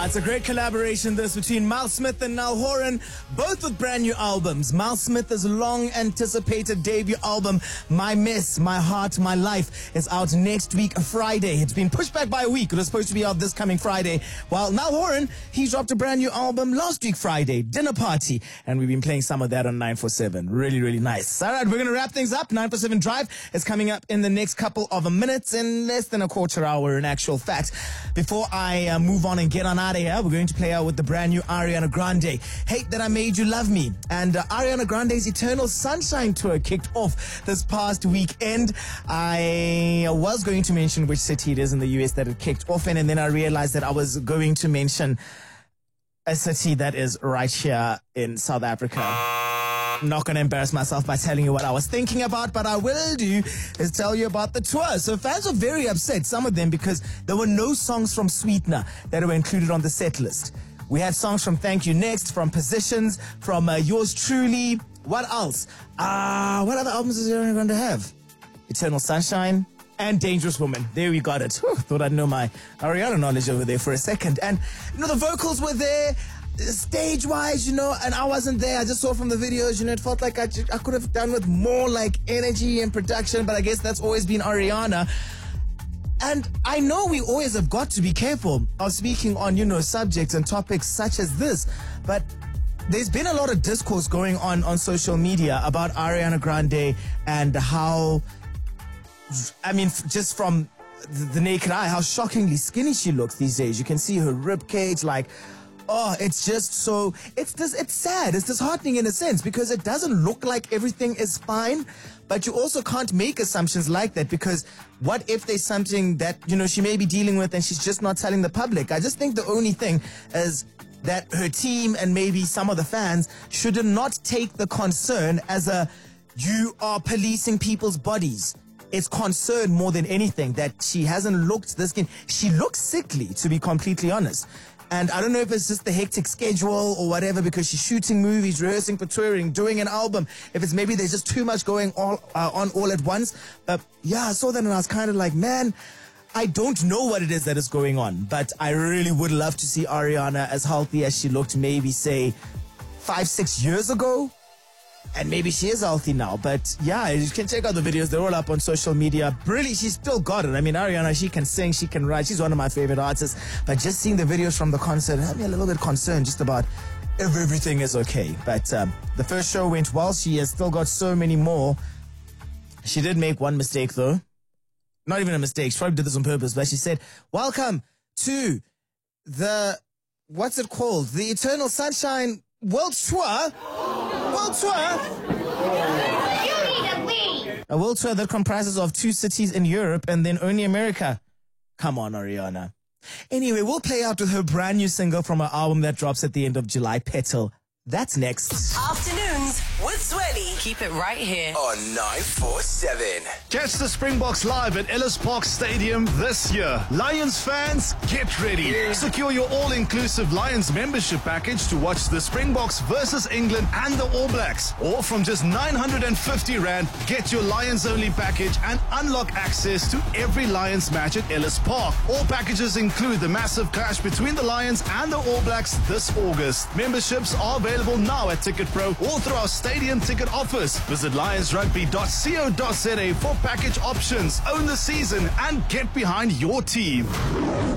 It's a great collaboration this between Mal Smith and Niall Horan, both with brand new albums. Mal Smith's long anticipated debut album, My Mess, My Heart, My Life, is out next week, Friday. It's been pushed back by a week. It was supposed to be out this coming Friday. While Niall Horan, he dropped a brand new album last week, Friday, Dinner Party. And we've been playing some of that on 947. Really, really nice. All right, we're going to wrap things up. 947 Drive is coming up in the next couple of minutes, in less than a quarter hour in actual fact. Before I move on and get on out of here, we're going to play out with the brand new Ariana Grande, Hate That I Made You Love Me. And Ariana Grande's Eternal Sunshine Tour kicked off this past weekend. I was going to mention which city it is in the US that it kicked off in, and then I realized that I was going to mention a city that is right here in South Africa. I'm not going to embarrass myself by telling you what I was thinking about, but I will do is tell you about the tour. So fans were very upset, some of them, because there were no songs from Sweetener that were included on the set list. We had songs from Thank You Next, from Positions, from Yours Truly. What else? What other albums is Ariana going to have? Eternal Sunshine and Dangerous Woman. There we got it. Whew, thought I'd know my Ariana knowledge over there for a second. And, the vocals were there. Stage-wise, and I wasn't there. I just saw from the videos, it felt like I could have done with more, energy and production, but I guess that's always been Ariana. And I know we always have got to be careful of speaking on, subjects and topics such as this, but there's been a lot of discourse going on social media about Ariana Grande and how, just from the naked eye, how shockingly skinny she looks these days. You can see her rib cage, it's just so, it's sad, it's disheartening in a sense, because it doesn't look like everything is fine, but you also can't make assumptions like that, because what if there's something that, she may be dealing with and she's just not telling the public? I just think the only thing is that her team and maybe some of the fans should not take the concern as you are policing people's bodies. It's concern more than anything that she hasn't looked this skin. She looks sickly, to be completely honest. And I don't know if it's just the hectic schedule or whatever, because she's shooting movies, rehearsing for touring, doing an album. If it's maybe there's just too much going on all at once. But yeah, I saw that and I was kind of like, man, I don't know what it is that is going on. But I really would love to see Ariana as healthy as she looked maybe, say, 5-6 years ago. And maybe she is healthy now. But yeah, you can check out the videos. They're all up on social media. Really, she's still got it. Ariana, she can sing, she can write. She's one of my favorite artists. But just seeing the videos from the concert had me a little bit concerned just about if everything is okay. But the first show went well. She has still got so many more. She did make one mistake, though. Not even a mistake. She probably did this on purpose. But she said, welcome to the, what's it called? The Eternal Sunshine World Tour. World Tour? You need a weed. A world tour that comprises of 2 cities in Europe and then only America. Come on, Ariana. Anyway, we'll play out with her brand new single from her album that drops at the end of July, Petal. That's next. Afternoons with Zweli. Keep it right here on 947. Catch the Springboks live at Ellis Park Stadium this year. Lions fans, get ready. Secure your all-inclusive Lions membership package to watch the Springboks versus England and the All Blacks. Or from just 950 Rand, get your Lions-only package and unlock access to every Lions match at Ellis Park. All packages include the massive clash between the Lions and the All Blacks this August. Memberships are available now at Ticket Pro or through our stadium ticket office. Visit lionsrugby.co.za for package options. Own the season and get behind your team.